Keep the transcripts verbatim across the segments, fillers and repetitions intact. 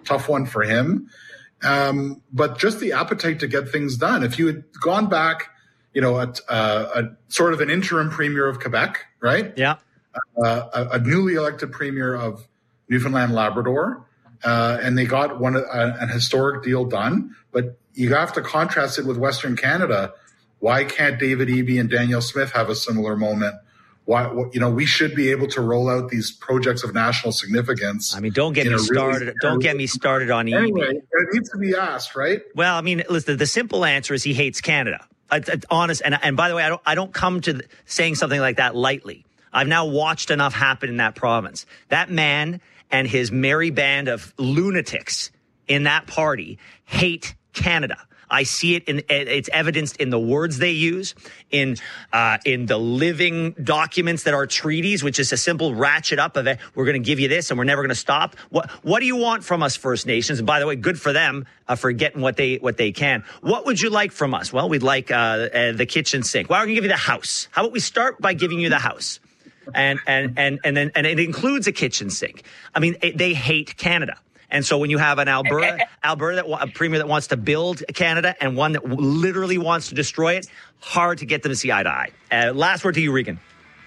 tough one for him. Um, but just the appetite to get things done. If you had gone back, you know, a, a, a sort of an interim premier of Quebec, right? Yeah. Uh, a, a newly elected premier of Newfoundland, Labrador, uh, and they got one a, an historic deal done. But you have to contrast it with Western Canada. Why can't David Eby and Danielle Smith have a similar moment? Why, you know, we should be able to roll out these projects of national significance. I mean, don't get me started. Really, don't get me started on Eby. Anyway, it needs to be asked, right? Well, I mean, listen, the simple answer is he hates Canada. It's, it's honest. And, and by the way, I don't, I don't come to saying something like that lightly. I've now watched enough happen in that province. That man and his merry band of lunatics in that party hate Canada. I see it in, it's evidenced in the words they use, in uh, in the living documents that are treaties, which is a simple ratchet up of it. We're going to give you this and we're never going to stop. What what do you want from us, First Nations? And by the way, good for them uh, for getting what they what they can. What would you like from us? Well, we'd like uh, uh, the kitchen sink. Well, we're going to give you the house. How about we start by giving you the house? And and and and then and it includes a kitchen sink. I mean, it, they hate Canada. And so when you have an Alberta, Alberta, that, a premier that wants to build Canada and one that literally wants to destroy it, hard to get them to see eye to eye. Uh, last word to you, Regan.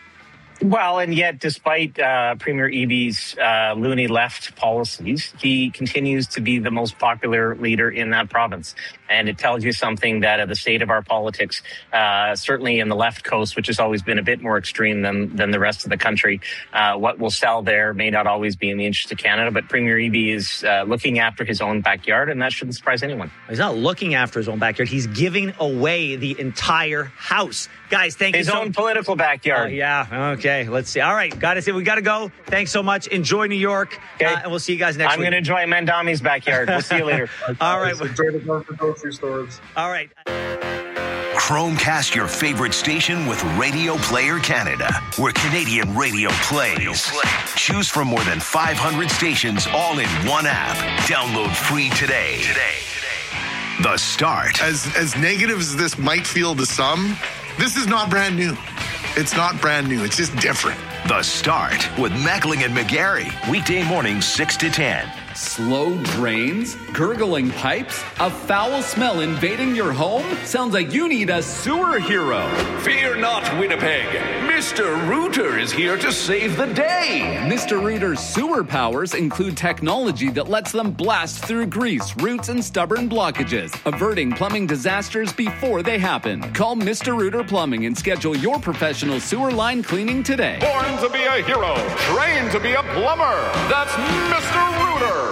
Well, and yet, despite uh, Premier Eby's uh, loony left policies, he continues to be the most popular leader in that province. And it tells you something that at the state of our politics, uh, certainly in the left coast, which has always been a bit more extreme than, than the rest of the country, uh, what will sell there may not always be in the interest of Canada. But Premier Eby is uh, looking after his own backyard, and that shouldn't surprise anyone. He's not looking after his own backyard. He's giving away the entire house. Guys, thank his you so much. His own political backyard. Uh, yeah, okay. Let's see. All right, got to say we got to go. Thanks so much. Enjoy New York, okay. uh, and we'll see you guys next I'm week. I'm going to enjoy Mandami's backyard. We'll see you later. All right. Enjoy the grocery stores. All right. Chromecast your favorite station with Radio Player Canada, where Canadian radio plays. Choose from more than five hundred stations, all in one app. Download free today. Today. The Start. As as negative as this might feel to some, this is not brand new. It's not brand new. It's just different. The Start with Mackling and McGarry. Weekday mornings six to ten. Slow drains? Gurgling pipes? A foul smell invading your home? Sounds like you need a sewer hero. Fear not, Winnipeg. Mister Rooter is here to save the day. Mister Rooter's sewer powers include technology that lets them blast through grease, roots, and stubborn blockages, averting plumbing disasters before they happen. Call Mister Rooter Plumbing and schedule your professional sewer line cleaning today. Born to be a hero, trained to be a plumber. That's Mister Rooter.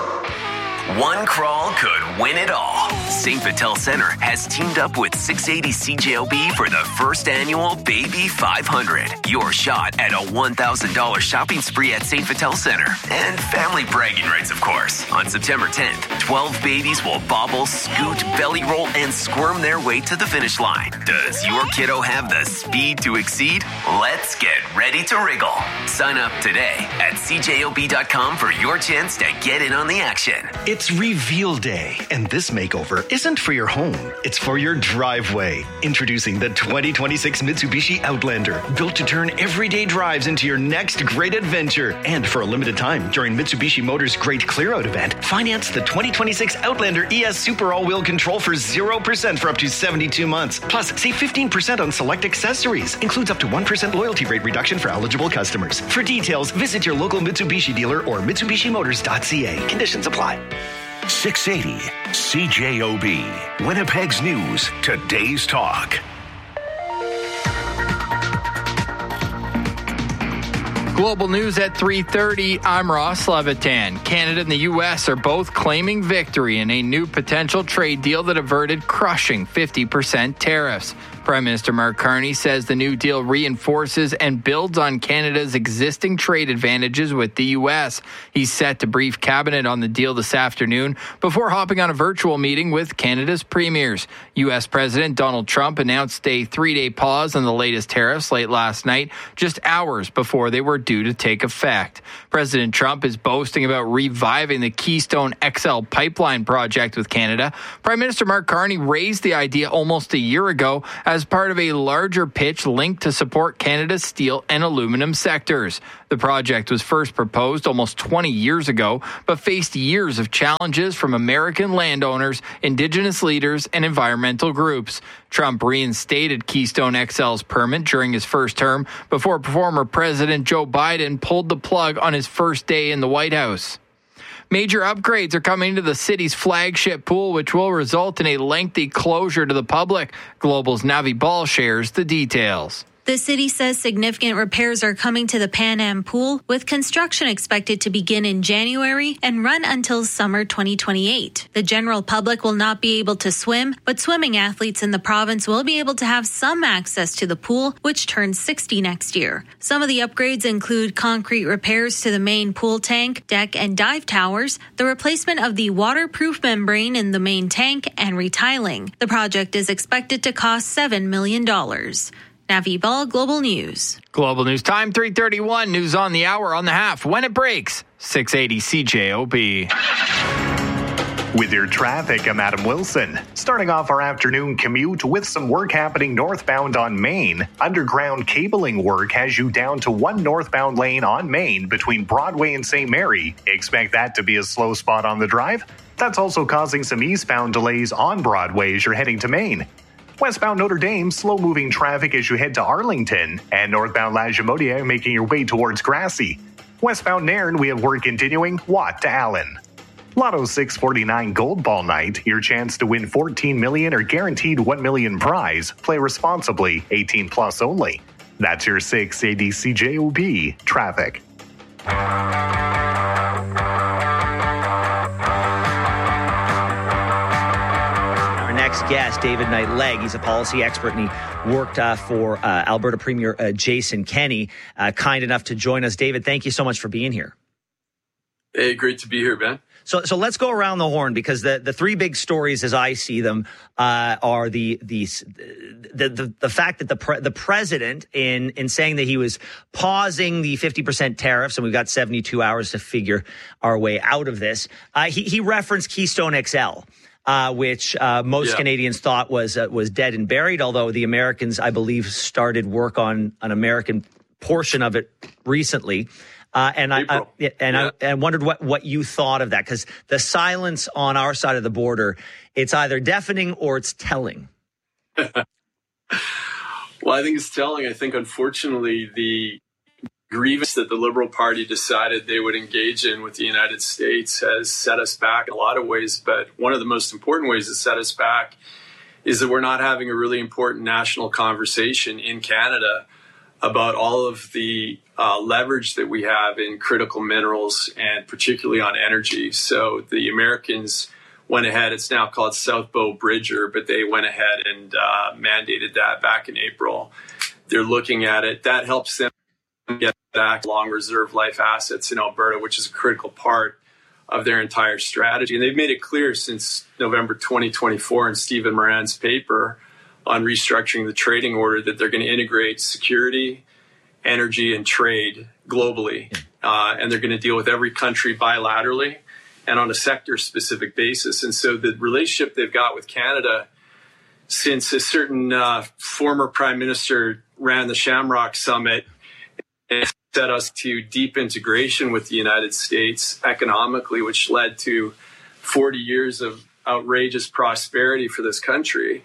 One crawl could win it all. Saint Vital Center has teamed up with six eighty C J O B for the first annual Baby five hundred. Your shot at a one thousand dollars shopping spree at Saint Vital Center. And family bragging rights, of course. On September tenth, twelve babies will bobble, scoot, belly roll, and squirm their way to the finish line. Does your kiddo have the speed to exceed? Let's get ready to wriggle. Sign up today at C J O B dot com for your chance to get in on the action. It's Reveal Day, and this makeover isn't for your home. It's for your driveway. Introducing the twenty twenty-six Mitsubishi Outlander, built to turn everyday drives into your next great adventure. And for a limited time, during Mitsubishi Motors' Great Clear-Out event, finance the twenty twenty-six Outlander E S Super All-Wheel Control for zero percent for up to seventy-two months. Plus, save fifteen percent on select accessories. Includes up to one percent loyalty rate reduction for eligible customers. For details, visit your local Mitsubishi dealer or Mitsubishi Motors dot c a. Conditions apply. six eighty C J O B. Winnipeg's News. Today's Talk. Global News at three thirty. I'm Ross Levitan. Canada and the U S are both claiming victory in a new potential trade deal that averted crushing fifty percent tariffs. Prime Minister Mark Carney says the new deal reinforces and builds on Canada's existing trade advantages with the U S. He's set to brief cabinet on the deal this afternoon before hopping on a virtual meeting with Canada's premiers. U S President Donald Trump announced a three-day pause on the latest tariffs late last night, just hours before they were due to take effect. President Trump is boasting about reviving the Keystone X L pipeline project with Canada. Prime Minister Mark Carney raised the idea almost a year ago as as part of a larger pitch linked to support Canada's steel and aluminum sectors. The project was first proposed almost twenty years ago, but faced years of challenges from American landowners, Indigenous leaders, and environmental groups. Trump reinstated Keystone X L's permit during his first term before former President Joe Biden pulled the plug on his first day in the White House. Major upgrades are coming to the city's flagship pool, which will result in a lengthy closure to the public. Global's Navi Ball shares the details. The city says significant repairs are coming to the Pan Am pool, with construction expected to begin in January and run until summer twenty twenty-eight. The general public will not be able to swim, but swimming athletes in the province will be able to have some access to the pool, which turns sixty next year. Some of the upgrades include concrete repairs to the main pool tank, deck, and dive towers, the replacement of the waterproof membrane in the main tank, and retiling. The project is expected to cost seven million dollars. Navi Ball, Global News. Global News Time, three thirty-one. News on the hour, on the half. When it breaks, six eighty C J O B. With your traffic, I'm Adam Wilson. Starting off our afternoon commute with some work happening northbound on Main. Underground cabling work has you down to one northbound lane on Main between Broadway and Saint Mary. Expect that to be a slow spot on the drive. That's also causing some eastbound delays on Broadway as you're heading to Main. Westbound Notre Dame, slow-moving traffic as you head to Arlington, and northbound Lagimodiere making your way towards Grassy. Westbound Nairn, we have work continuing, Watt to Allen. Lotto six forty-nine Gold Ball Night, your chance to win fourteen million dollars or guaranteed one million dollars prize. Play responsibly, eighteen plus only. That's your six eighty C J O B traffic. Next guest, David Knight-Legg. He's a policy expert and he worked uh, for uh, Alberta Premier uh, Jason Kenney. Uh, kind enough to join us. David, thank you so much for being here. Hey, great to be here, Ben. So, so let's go around the horn because the, the three big stories, as I see them, uh, are the the the the, the fact that the pre- the president, in in saying that he was pausing the fifty percent tariffs, and we've got seventy-two hours to figure our way out of this. Uh, he he referenced Keystone X L. Uh, which uh, most yeah. Canadians thought was uh, was dead and buried, although the Americans, I believe, started work on an American portion of it recently. Uh, and I, I and yeah. I, I wondered what, what you thought of that, because the silence on our side of the border, it's either deafening or it's telling. Well, I think it's telling. I think, unfortunately, the grievance that the Liberal Party decided they would engage in with the United States has set us back in a lot of ways. But one of the most important ways to set us back is that we're not having a really important national conversation in Canada about all of the uh, leverage that we have in critical minerals and particularly on energy. So the Americans went ahead, it's now called South Bow Bridger, but they went ahead and uh, mandated that back in April. They're looking at it. That helps them get back long reserve life assets in Alberta, which is a critical part of their entire strategy. And they've made it clear since November twenty twenty-four in Stephen Moran's paper on restructuring the trading order that they're going to integrate security, energy, and trade globally. Uh, and they're going to deal with every country bilaterally and on a sector-specific basis. And so the relationship they've got with Canada since a certain uh, former prime minister ran the Shamrock Summit and set us to deep integration with the United States economically, which led to forty years of outrageous prosperity for this country.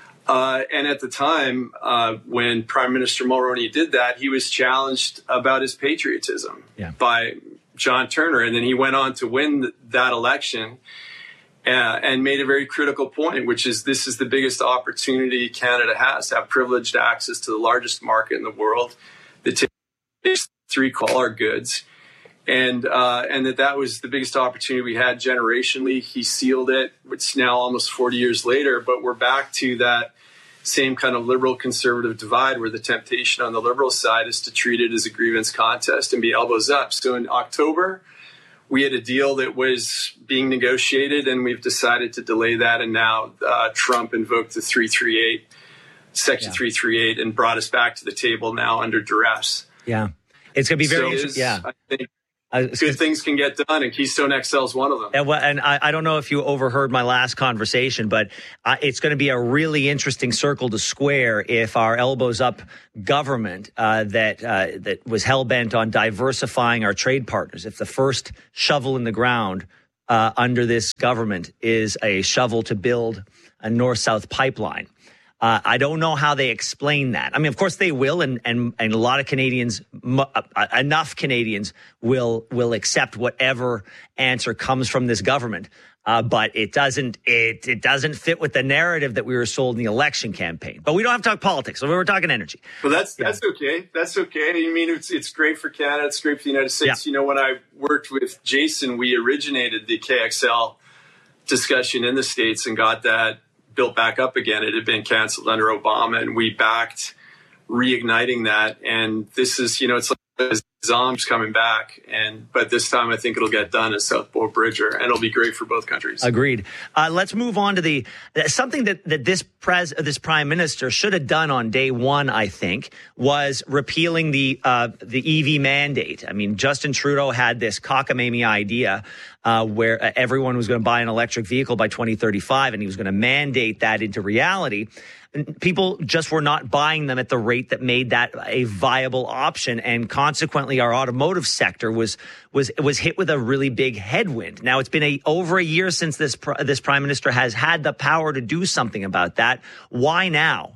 Uh, and at the time, uh, when Prime Minister Mulroney did that, he was challenged about his patriotism yeah. by John Turner. And then he went on to win th- that election uh, and made a very critical point, which is this is the biggest opportunity Canada has to have privileged access to the largest market in the world. The three call our goods, and uh, and that that was the biggest opportunity we had generationally. He sealed it. It's now almost forty years later, but we're back to that same kind of liberal conservative divide where the temptation on the liberal side is to treat it as a grievance contest and be elbows up. So in October, we had a deal that was being negotiated, and we've decided to delay that. And now uh, Trump invoked the three thirty-eight, Section yeah. three thirty-eight, and brought us back to the table now under duress. Yeah. It's going to be very so interesting. Yeah. I think Uh, Good things can get done, and Keystone X L is one of them. And, and I, I don't know if you overheard my last conversation, but uh, it's going to be a really interesting circle to square if our elbows up government uh, that uh, that was hell bent on diversifying our trade partners, if the first shovel in the ground uh, under this government is a shovel to build a north-south pipeline. Uh, I don't know how they explain that. I mean, of course they will, and and, and a lot of Canadians, uh, enough Canadians will will accept whatever answer comes from this government. Uh, but it doesn't it it doesn't fit with the narrative that we were sold in the election campaign. But we don't have to talk politics, so we were talking energy. Well, that's that's yeah. okay. That's okay. I mean, it's it's great for Canada. It's great for the United States. Yeah. You know, when I worked with Jason, we originated the K X L discussion in the States and got that built back up again. It had been canceled under Obama, and we backed reigniting that. And this is, you know, it's like zombies coming back. And but this time, I think it'll get done at South Bow Bridger, and it'll be great for both countries. Agreed. Uh, let's move on to the something that that this pres this prime minister should have done on day one. I think was repealing the uh, the E V mandate. I mean, Justin Trudeau had this cockamamie idea uh, where uh, everyone was going to buy an electric vehicle by twenty thirty-five, and he was going to mandate that into reality. People just were not buying them at the rate that made that a viable option, and consequently, our automotive sector was was was hit with a really big headwind. Now, it's been a over a year since this this prime minister has had the power to do something about that. Why now?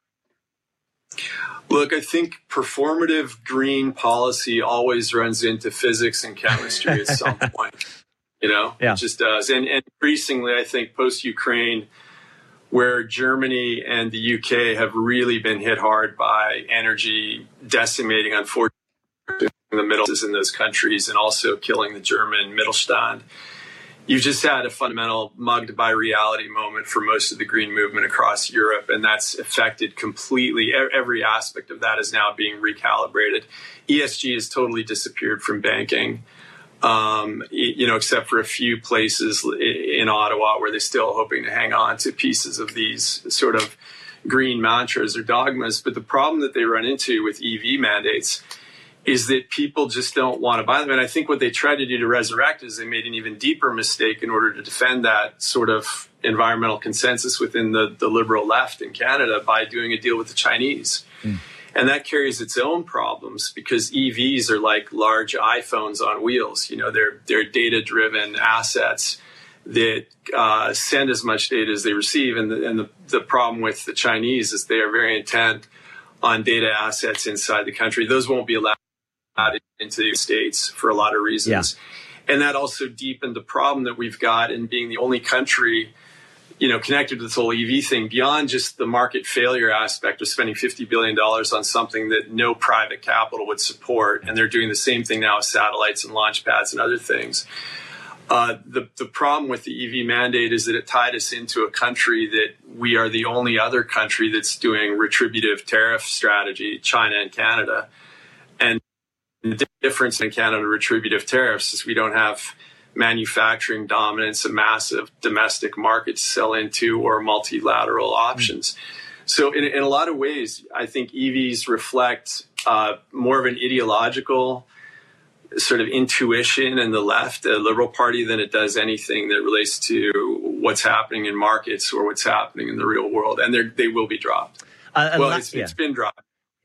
Look, I think performative green policy always runs into physics and chemistry at some point. You know, yeah. It just does, and, and increasingly, I think post-Ukraine, where Germany and the U K have really been hit hard by energy decimating, unfortunately, the middle in those countries, and also killing the German Mittelstand. You've just had a fundamental mugged by reality moment for most of the green movement across Europe, and that's affected completely. Every aspect of that is now being recalibrated. E S G has totally disappeared from banking. Um, you know, except for a few places in Ottawa where they're still hoping to hang on to pieces of these sort of green mantras or dogmas. But the problem that they run into with E V mandates is that people just don't want to buy them. And I think what they tried to do to resurrect is they made an even deeper mistake in order to defend that sort of environmental consensus within the, the liberal left in Canada by doing a deal with the Chinese. Mm. And that carries its own problems because E Vs are like large iPhones on wheels. You know, they're they're data-driven assets that uh, send as much data as they receive. And, the, and the, the problem with the Chinese is they are very intent on data assets inside the country. Those won't be allowed into the States for a lot of reasons. Yeah. And that also deepened the problem that we've got in being the only country, you know, connected to this whole E V thing, beyond just the market failure aspect of spending fifty billion dollars on something that no private capital would support. And they're doing the same thing now with satellites and launch pads and other things. Uh, the, the problem with the E V mandate is that it tied us into a country that we are the only other country that's doing retributive tariff strategy, China and Canada. And the difference in Canada retributive tariffs is we don't have manufacturing dominance, a massive domestic market to sell into, or multilateral options. So in, in a lot of ways, I think E Vs reflect uh, more of an ideological sort of intuition in the left, the Liberal Party, than it does anything that relates to what's happening in markets or what's happening in the real world. And they will be dropped. Uh, well, it's, yeah. it's been dropped.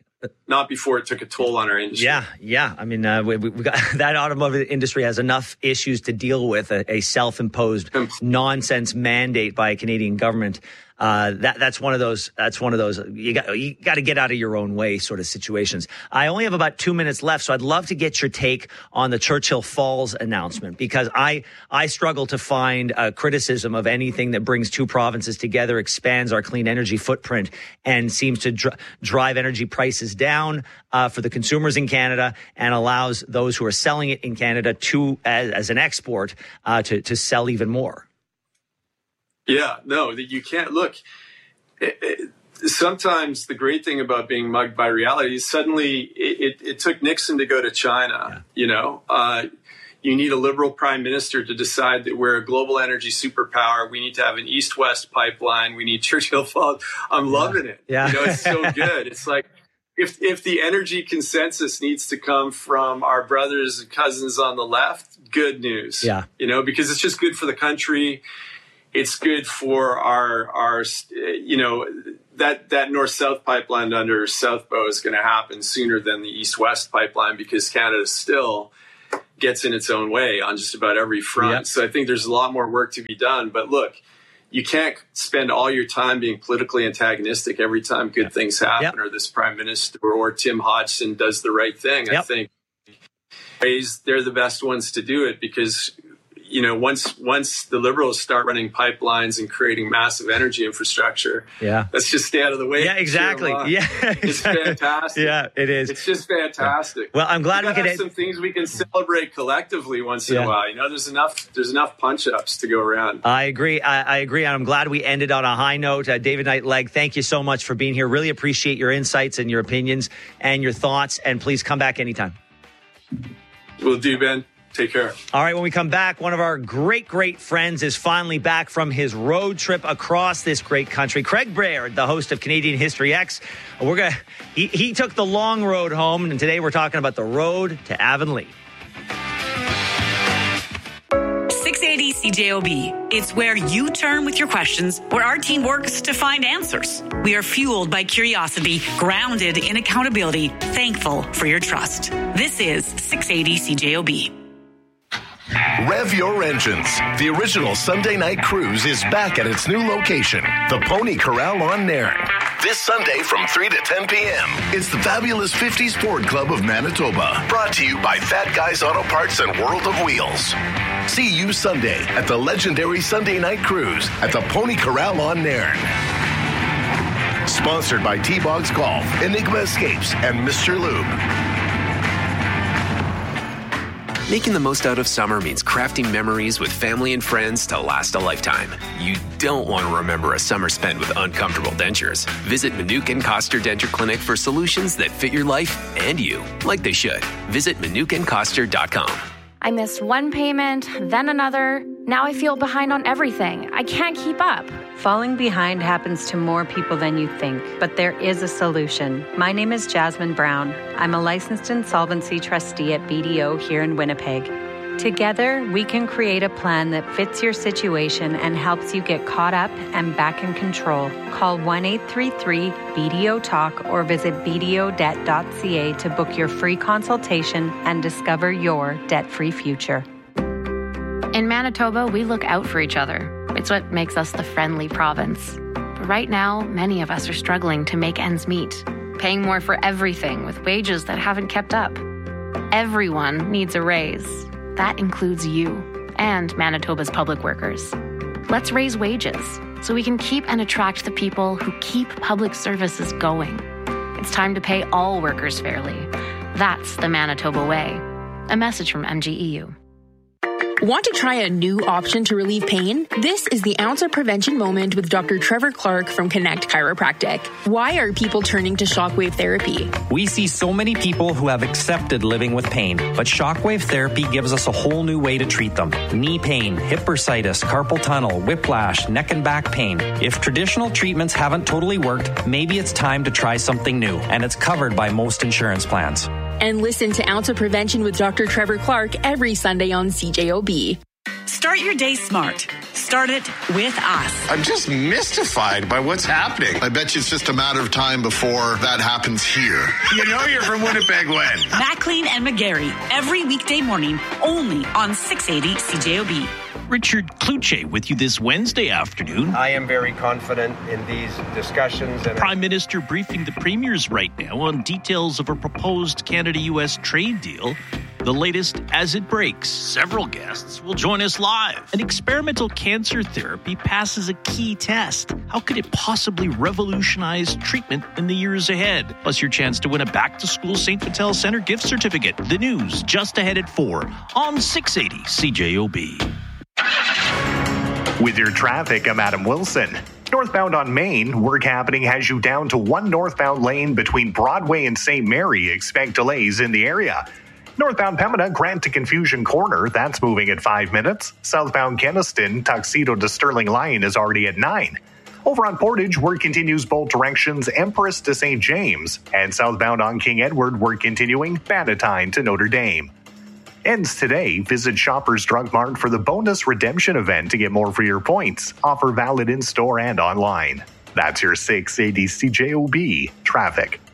Not before it took a toll on our industry. Yeah, yeah. I mean, uh, we, we got that automotive industry has enough issues to deal with. A, a self-imposed nonsense mandate by a Canadian government. Uh, that that's one of those. That's one of those. You got you got to get out of your own way sort of situations. I only have about two minutes left, so I'd love to get your take on the Churchill Falls announcement, because I I struggle to find a criticism of anything that brings two provinces together, expands our clean energy footprint, and seems to dr- drive energy prices down uh, for the consumers in Canada, and allows those who are selling it in Canada to as, as an export uh, to to sell even more. Yeah, no, you can't look. It, it, sometimes the great thing about being mugged by reality is suddenly it, it, it took Nixon to go to China. Yeah. You know, uh, you need a liberal prime minister to decide that we're a global energy superpower. We need to have an east-west pipeline. We need Churchill Falls. I'm loving it. Yeah. You know, it's so good. It's like, if if the energy consensus needs to come from our brothers and cousins on the left, good news. Yeah. You know, because it's just good for the country. It's good for our, our, you know, that, that north-south pipeline under South Bow is going to happen sooner than the east-west pipeline because Canada still gets in its own way on just about every front. Yep. So I think there's a lot more work to be done. But look, you can't spend all your time being politically antagonistic every time good yep. things happen yep. or this prime minister or Tim Hodgson does the right thing. Yep. I think they're the best ones to do it because, you know, once once the Liberals start running pipelines and creating massive energy infrastructure, yeah, let's just stay out of the way. Yeah, exactly. Yeah, it's fantastic. Yeah, it is. It's just fantastic. Well, I'm glad we, we could have some things we can celebrate collectively once in yeah. a while. You know, there's enough there's enough punch ups to go around. I agree. I, I agree, and I'm glad we ended on a high note. Uh, David Knight-Legg, thank you so much for being here. Really appreciate your insights and your opinions and your thoughts. And please come back anytime. Will do, Ben. Take care. All right, when we come back, one of our great, great friends is finally back from his road trip across this great country. Craig Brayer, the host of Canadian History X. We're gonna. He, he took the long road home, and today we're talking about the road to Avonlea. six eighty C J O B. It's where you turn with your questions, where our team works to find answers. We are fueled by curiosity, grounded in accountability, thankful for your trust. This is six eighty C J O B. Rev your engines. The original Sunday night cruise is back at its new location, the Pony Corral on Nairn. This Sunday from three to ten p.m. It's the fabulous fifties Ford Club of Manitoba, brought to you by Fat Guys Auto Parts and World of Wheels. See you Sunday at the legendary Sunday night cruise at the Pony Corral on Nairn. Sponsored by T-Bogs Golf, Enigma Escapes, and Mister Lube. Making the most out of summer means crafting memories with family and friends to last a lifetime. You don't want to remember a summer spent with uncomfortable dentures. Visit Manukin Koster Denture Clinic for solutions that fit your life and you, like they should. Visit manukin koster dot com. I missed one payment, then another. Now I feel behind on everything. I can't keep up. Falling behind happens to more people than you think, but there is a solution. My name is Jasmine Brown. I'm a licensed insolvency trustee at B D O here in Winnipeg. Together, we can create a plan that fits your situation and helps you get caught up and back in control. Call one eight three three B D O talk or visit b d o debt dot c a to book your free consultation and discover your debt-free future. In Manitoba, we look out for each other. It's what makes us the friendly province. But right now, many of us are struggling to make ends meet, paying more for everything with wages that haven't kept up. Everyone needs a raise. That includes you and Manitoba's public workers. Let's raise wages so we can keep and attract the people who keep public services going. It's time to pay all workers fairly. That's the Manitoba way. A message from M G E U. Want to try a new option to relieve pain? This is the Ounce of Prevention Moment with Doctor Trevor Clark from Connect Chiropractic. Why are people turning to shockwave therapy? We see so many people who have accepted living with pain, but shockwave therapy gives us a whole new way to treat them. Knee pain, hip bursitis, carpal tunnel, whiplash, neck and back pain. If traditional treatments haven't totally worked, maybe it's time to try something new, and it's covered by most insurance plans. And listen to Ounce of Prevention with Doctor Trevor Clark every Sunday on C J O B. Start your day smart. Start it with us. I'm just mystified by what's happening. I bet you it's just a matter of time before that happens here. You know you're from Winnipeg when? Maclean and McGarry, every weekday morning, only on six eighty C J O B. Richard Kluche with you this Wednesday afternoon. I am very confident in these discussions. And Prime Minister briefing the premiers right now on details of a proposed Canada-U S trade deal. The latest as it breaks. Several guests will join us live. An experimental cancer therapy passes a key test. How could it possibly revolutionize treatment in the years ahead? Plus your chance to win a back-to-school Saint Vital Centre gift certificate. The news just ahead at four on six eighty C J O B. With your traffic, I'm Adam Wilson. Northbound on Main, work happening has you down to one northbound lane between Broadway and Saint Mary. Expect delays in the area. Northbound Pembina, Grant to Confusion Corner, that's moving at five minutes. Southbound Kenaston, Tuxedo to Sterling Line is already at nine. Over on Portage, work continues both directions, Empress to Saint James, and southbound on King Edward, work continuing Bannatyne to Notre Dame. Ends today. Visit Shoppers Drug Mart for the bonus redemption event to get more for your points. Offer valid in-store and online. That's your six eighty C J O B traffic.